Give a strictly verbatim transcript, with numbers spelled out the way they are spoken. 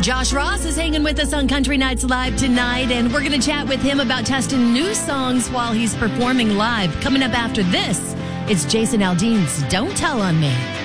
Josh Ross is hanging with us on Country Nights Live tonight, and we're going to chat with him about testing new songs while he's performing live. Coming up after this, it's Jason Aldean's Don't Tell on Me.